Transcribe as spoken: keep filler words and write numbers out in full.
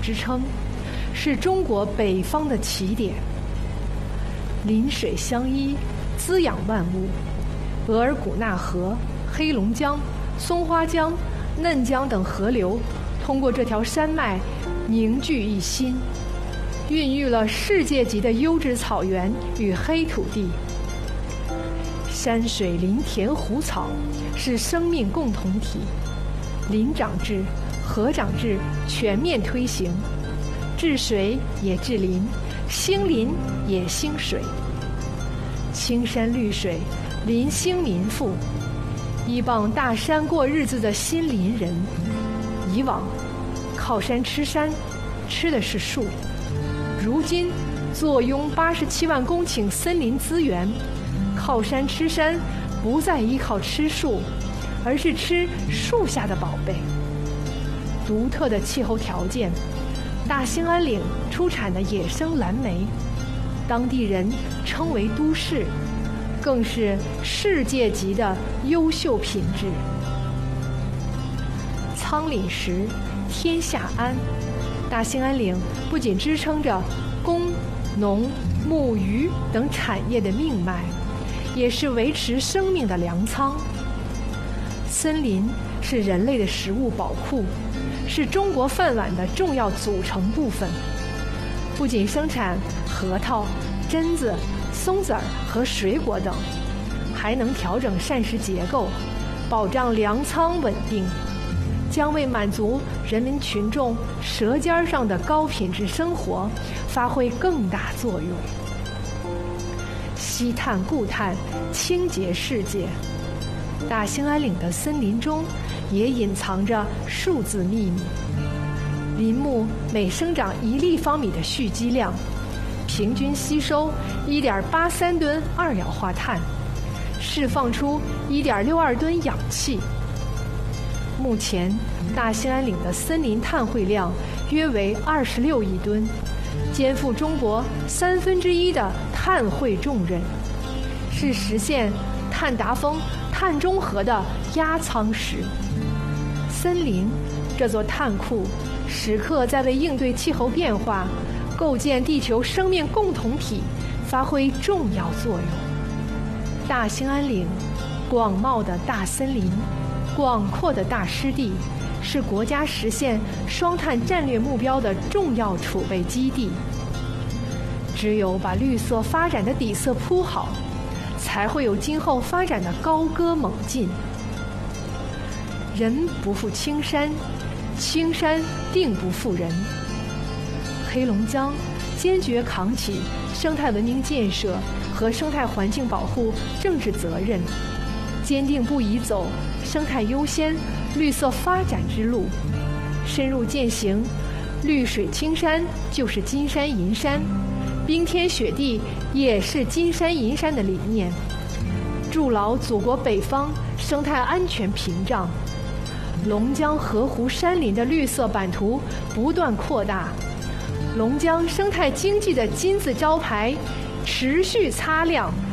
之称，是中国北方的起点。林水相依，滋养万物。额尔古纳河、黑龙江、松花江、嫩江等河流通过这条山脉凝聚一心，孕育了世界级的优质草原与黑土地。山水林田湖草是生命共同体，林长制、河长制全面推行，治水也治林，兴林也兴水。青山绿水，林兴民富，依傍大山过日子的新林人，以往靠山吃山，吃的是树；如今坐拥八十七万公顷森林资源，靠山吃山不再依靠吃树，而是吃树下的宝贝。独特的气候条件，大兴安岭出产的野生蓝莓，当地人称为都市，更是世界级的优秀品质。仓廪实，天下安。大兴安岭不仅支撑着工、农、牧、渔等产业的命脉，也是维持生命的粮仓。森林是人类的食物宝库，是中国饭碗的重要组成部分。不仅生产核桃、榛子、松子儿和水果等，还能调整膳食结构，保障粮仓稳定，将为满足人民群众舌尖上的高品质生活发挥更大作用。稀碳固碳，清洁世界。大兴安岭的森林中也隐藏着数字秘密。林木每生长一立方米的蓄积量，平均吸收 一点八三吨二氧化碳，释放出 一点六二吨氧气。目前大兴安岭的森林碳汇量约为二十六亿吨，肩负中国三分之一的碳汇重任，是实现碳达峰、碳中和的压舱石。森林这座碳库，时刻在为应对气候变化、构建地球生命共同体发挥重要作用。大兴安岭，广袤的大森林，广阔的大湿地，是国家实现双碳战略目标的重要储备基地。只有把绿色发展的底色铺好，才会有今后发展的高歌猛进。人不负青山，青山定不负人。黑龙江坚决扛起生态文明建设和生态环境保护政治责任，坚定不移走生态优先、绿色发展之路，深入践行绿水青山就是金山银山，冰天雪地也是金山银山的理念，筑牢祖国北方生态安全屏障。龙江河湖山林的绿色版图不断扩大，龙江生态经济的金字招牌持续擦亮